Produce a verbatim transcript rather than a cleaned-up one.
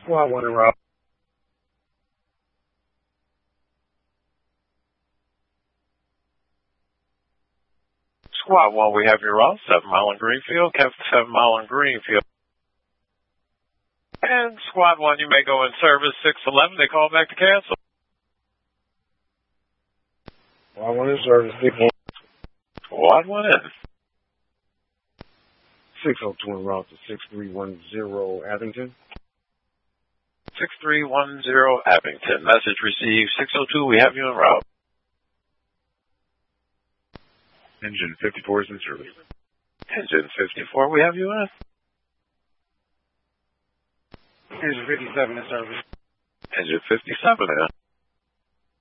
Squad one en route. Squad one, we have your route, seven mile in Greenfield, Captain seven mile in Greenfield. And Squad one, you may go in service six eleven, they call back to cancel. Squad one in service, six one. Squad one in. six oh two en route to six three one zero Abington. six three one zero Abington, message received, six oh two, we have you en route. Engine fifty-four is in service. Engine fifty-four, we have you in. Engine fifty-seven in service. Engine fifty-seven in.